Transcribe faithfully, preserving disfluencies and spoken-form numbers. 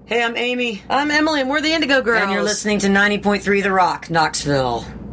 Hey, I'm Amy. I'm Emily, and we're the Indigo Girls. And you're listening to ninety point three The Rock, Knoxville.